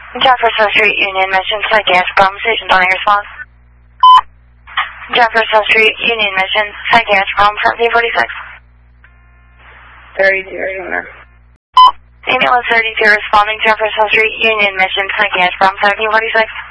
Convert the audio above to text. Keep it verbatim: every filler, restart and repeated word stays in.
Jefferson Street, Union Mission, psychiatric problem, station Donnie response. Jefferson Street, Union Mission, psychiatric problem, seventeen forty-six. thirty-two, owner. Ambulance thirty-two responding, Jefferson Street, Union Mission, psychiatric problem, seventeen forty-six.